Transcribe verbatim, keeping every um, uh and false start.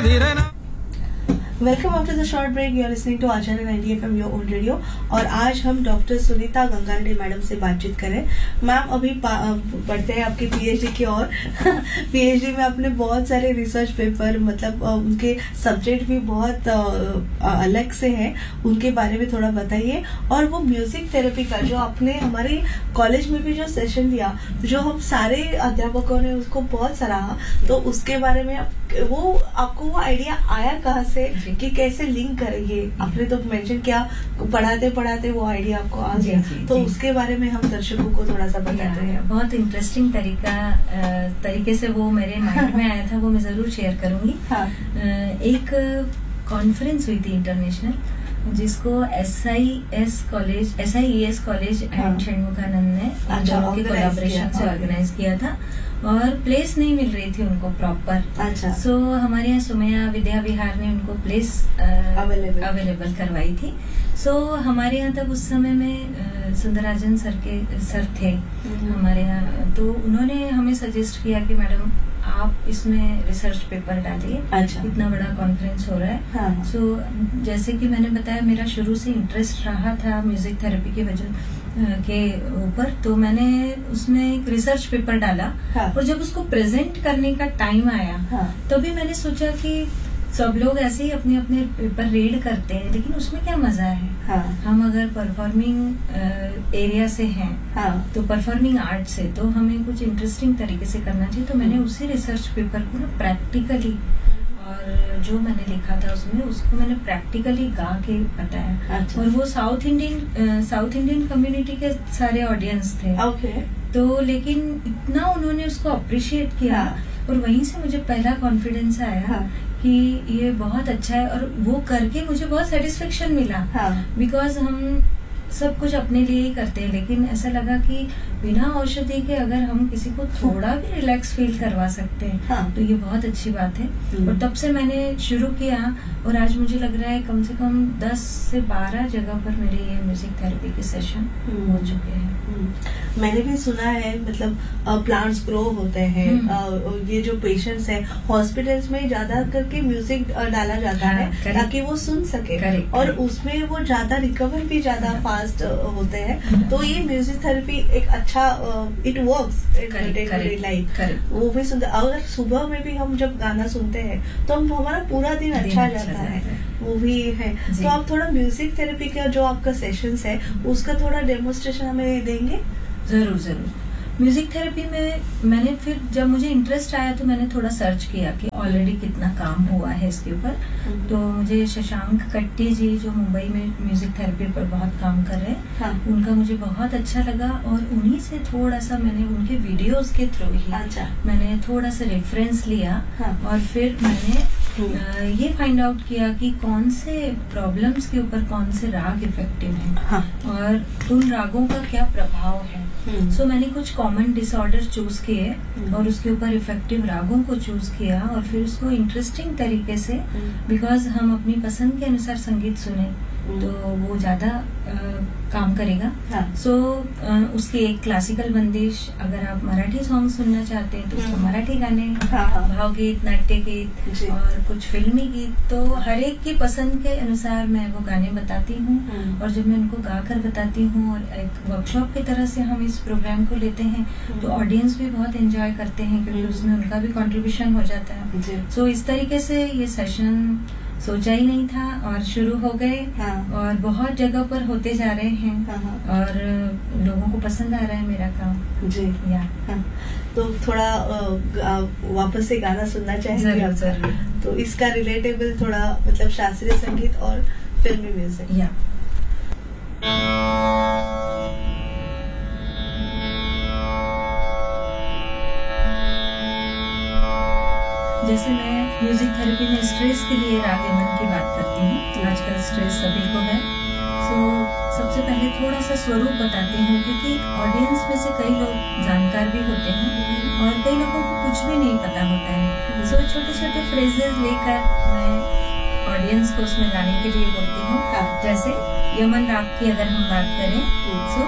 धीरे ना। Welcome after the short break, you are listening to Acharya ninety F am your own radio. और आज हम doctor Sunita गंगारेड्डी madam से बातचीत करें। मैम अभी बढ़ते हैं आपकी पीएचडी की ओर। पीएचडी में आपने बहुत सारे रिसर्च पेपर, मतलब उनके सब्जेक्ट भी बहुत अलग से हैं, उनके बारे में थोड़ा बताइए। और वो म्यूजिक थेरेपी का जो आपने हमारे कॉलेज में भी जो सेशन दिया, जो हम सारे अध्यापकों ने उसको बहुत सराहा, तो उसके बारे में वो आपको वो आइडिया आया कहाँ से कि कैसे लिंक करेंगे? आपने तो मेंशन किया पढ़ाते पढ़ाते वो आइडिया आपको आ गया, तो उसके बारे में हम दर्शकों को थोड़ा सा बताते हैं। बहुत इंटरेस्टिंग तरीका तरीके से वो मेरे माइंड में आया था, वो मैं जरूर शेयर करूंगी। हाँ। एक कॉन्फ्रेंस हुई थी इंटरनेशनल, जिसको S I S college S I S college and Shanmukhananda ने दोनों के कोलैबोरेशन से ऑर्गेनाइज किया था, और प्लेस नहीं मिल रही थी उनको प्रॉपर। अच्छा। सो so, हमारे यहाँ सुमैया विद्या विहार ने उनको प्लेस अवेलेबल करवाई थी। सो so, हमारे यहाँ तक उस समय में सुंदराजन सर के सर थे हमारे यहाँ, तो उन्होंने हमें सजेस्ट किया कि मैडम आप इसमें रिसर्च पेपर डालिए। अच्छा। इतना बड़ा कॉन्फ्रेंस हो रहा है। हाँ। सो so, जैसे कि मैंने बताया, मेरा शुरू से इंटरेस्ट रहा था म्यूजिक थेरेपी के वजह के ऊपर, तो मैंने उसमें एक रिसर्च पेपर डाला। हाँ। और जब उसको प्रेजेंट करने का टाइम आया, हाँ, तभी मैंने सोचा कि सब लोग ऐसे ही अपने अपने पेपर रीड करते हैं, लेकिन उसमें क्या मजा है। हाँ। हम अगर परफॉर्मिंग एरिया से हैं, हाँ, तो परफॉर्मिंग आर्ट से, तो हमें कुछ इंटरेस्टिंग तरीके से करना चाहिए। तो मैंने उसी रिसर्च पेपर को ना प्रैक्टिकली, और जो मैंने लिखा था उसमें, उसको मैंने प्रैक्टिकली गा के बताया। अच्छा। और वो south Indian south Indian community के सारे ऑडियंस थे। ओके। तो लेकिन इतना उन्होंने उसको अप्रिशिएट किया। हाँ। और वहीं से मुझे पहला कॉन्फिडेंस आया। हाँ। कि ये बहुत अच्छा है, और वो करके मुझे बहुत सेटिस्फेक्शन मिला। हाँ। बिकॉज हम सब कुछ अपने लिए ही करते हैं, लेकिन ऐसा लगा कि बिना औषधि के अगर हम किसी को थोड़ा भी रिलैक्स फील करवा सकते हैं, हाँ, तो ये बहुत अच्छी बात है। और तब से मैंने शुरू किया, और आज मुझे लग रहा है कम से कम दस से बारह जगह पर मेरे ये म्यूजिक थेरेपी के सेशन हो चुके हैं। मैंने भी सुना है, मतलब प्लांट्स ग्रो होते हैं, ये जो पेशेंट्स हैं हॉस्पिटल्स में ज्यादा करके म्यूजिक डाला जाता है, हाँ, ताकि वो सुन सके। करेक्ट, और करेक्ट। उसमें वो ज्यादा रिकवर भी ज्यादा फास्ट होते हैं। तो ये म्यूजिक थेरेपी एक अच्छा, it works in day to day life. वो भी सुनते, अगर सुबह में भी हम जब गाना सुनते हैं तो हम हमारा पूरा दिन अच्छा जाता है, वो भी है। तो आप थोड़ा म्यूजिक थेरेपी का जो आपका सेशंस है उसका थोड़ा डेमोन्स्ट्रेशन हमें देंगे? जरूर जरूर। म्यूजिक थेरेपी में मैंने फिर जब मुझे इंटरेस्ट आया तो मैंने थोड़ा सर्च किया कि ऑलरेडी कितना काम हुआ है इसके ऊपर। तो मुझे शशांक कट्टी जी, जो मुंबई में म्यूजिक थेरेपी पर बहुत काम कर रहे हैं, हाँ, उनका मुझे बहुत अच्छा लगा, और उन्हीं से थोड़ा सा मैंने उनके वीडियोस के थ्रू ही, अच्छा, मैंने थोड़ा सा रेफरेंस लिया। हाँ। और फिर मैंने आ, ये फाइंड आउट किया कि कौन से प्रॉब्लम्स के ऊपर कौन से राग इफेक्टिव हैं। हाँ। और उन रागों का क्या प्रभाव है। सो so, मैंने कुछ कॉमन डिसऑर्डर चूज किए, और उसके ऊपर इफेक्टिव रागों को चूज किया, और फिर उसको इंटरेस्टिंग तरीके से, बिकॉज हम अपनी पसंद के अनुसार संगीत सुने तो वो ज्यादा काम करेगा। हाँ। सो so, उसकी एक क्लासिकल बंदिश, अगर आप मराठी सॉन्ग सुनना चाहते हैं तो उसको मराठी गाने, हाँ, हाँ, भावगीत, नाट्य गीत, और कुछ फिल्मी गीत, तो हर एक की पसंद के अनुसार मैं वो गाने बताती हूँ। और जब मैं उनको गाकर बताती हूँ, और एक वर्कशॉप की तरह से हम इस प्रोग्राम को लेते हैं, तो ऑडियंस भी बहुत एंजॉय करते हैं, क्योंकि उसमें उनका भी कंट्रीब्यूशन हो जाता है। सो so, इस तरीके से ये सेशन सोचा ही नहीं था, और शुरू हो गए। हाँ। और बहुत जगह पर होते जा रहे हैं। हाँ। और लोगों को पसंद आ रहा है मेरा काम जी। या हाँ। तो थोड़ा आ, वापस से गाना सुनना चाहेंगे आप? तो इसका रिलेटेबल थोड़ा, मतलब शास्त्रीय संगीत और फिल्मी म्यूजिक। या जैसे मैं म्यूजिक थेरेपी में स्ट्रेस के लिए राग मन की बात करती हूँ, तो आजकल स्ट्रेस सभी को है। सो सबसे पहले थोड़ा सा स्वरूप बताती हूँ, क्योंकि ऑडियंस में से कई लोग जानकार भी होते हैं, और कई लोगों को कुछ भी नहीं पता होता है। सो छोटे छोटे फ्रेजेस लेकर मैं ऑडियंस को उसमें गाने के लिए बोलती हूँ। जैसे यमन राग की अगर हम बात करें, सो